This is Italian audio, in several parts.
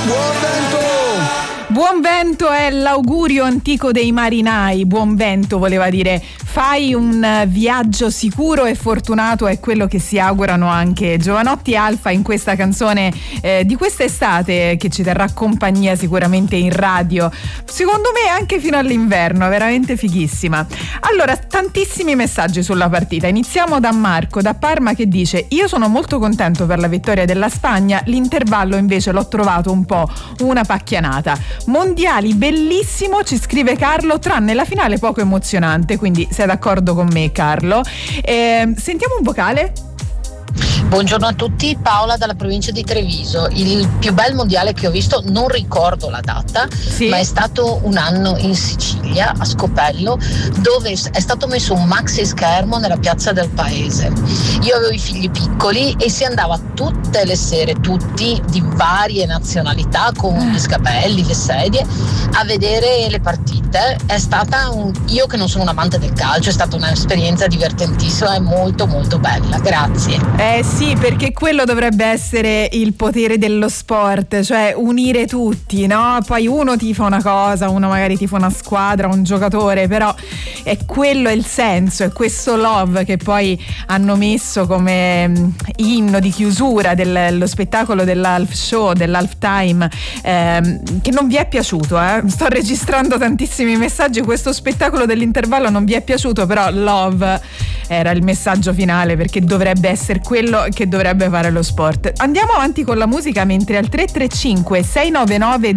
Buon vento è l'augurio antico dei marinai. Buon vento voleva dire fai un viaggio sicuro e fortunato, è quello che si augurano anche Jovanotti e Alfa in questa canzone di quest'estate, che ci terrà compagnia sicuramente in radio, secondo me anche fino all'inverno, veramente fighissima. Allora, tantissimi messaggi sulla partita. Iniziamo da Marco da Parma, che dice: io sono molto contento per la vittoria della Spagna, l'intervallo invece l'ho trovato un po' una pacchianata. Mondiali bellissimo, ci scrive Carlo, tranne la finale poco emozionante, quindi sei d'accordo con me, Carlo. Sentiamo un vocale. Buongiorno a tutti, Paola dalla provincia di Treviso. Il più bel mondiale che ho visto, non ricordo la data, ma è stato un anno in Sicilia, a Scopello, dove è stato messo un maxi schermo nella piazza del paese. Io avevo i figli piccoli e si andava tutte le sere, tutti di varie nazionalità, con gli scapelli, le sedie, a vedere le partite. È stata io che non sono un amante del calcio, è stata un'esperienza divertentissima e molto molto bella. Grazie. Sì, perché quello dovrebbe essere il potere dello sport, cioè unire tutti, no? Poi uno tifa una cosa, uno magari tifa una squadra, un giocatore, però è quello il senso, è questo love che poi hanno messo come inno di chiusura dello spettacolo dell'half show, dell'half time, che non vi è piaciuto, sto registrando tantissimi messaggi. Questo spettacolo dell'intervallo non vi è piaciuto, però love era il messaggio finale, perché dovrebbe essere quello che dovrebbe fare lo sport. Andiamo avanti con la musica, mentre al 335 699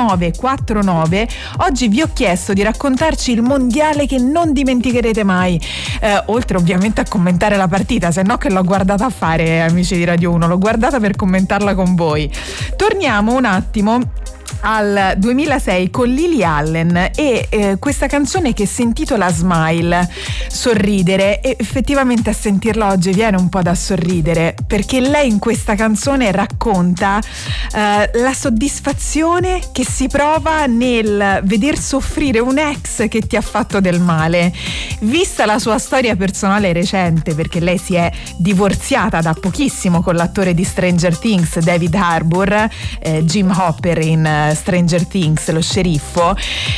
2949 oggi vi ho chiesto di raccontarci il mondiale che non dimenticherete mai, oltre ovviamente a commentare la partita, se no che l'ho guardata a fare, amici di Radio 1, l'ho guardata per commentarla con voi. Torniamo un attimo al 2006 con Lily Allen e questa canzone che si intitola Smile, sorridere, e effettivamente a sentirla oggi viene un po' da sorridere, perché lei in questa canzone racconta la soddisfazione che si prova nel veder soffrire un ex che ti ha fatto del male. Vista la sua storia personale recente, perché lei si è divorziata da pochissimo con l'attore di Stranger Things David Harbour, Jim Hopper in Stranger Things, lo sceriffo,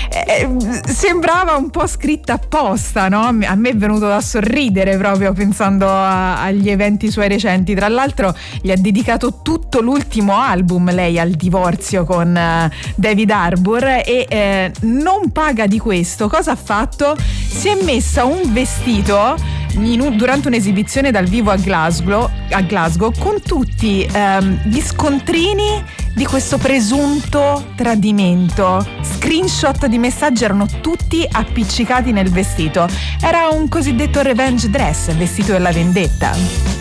sembrava un po' scritta apposta, no? A me è venuto da sorridere proprio pensando agli eventi suoi recenti. Tra l'altro gli ha dedicato tutto l'ultimo album lei al divorzio con David Harbour e non paga di questo. Cosa ha fatto? Si è messa un vestito durante un'esibizione dal vivo a Glasgow con tutti gli scontrini di questo presunto tradimento. Screenshot di messaggi erano tutti appiccicati nel vestito. Era un cosiddetto revenge dress, vestito della vendetta.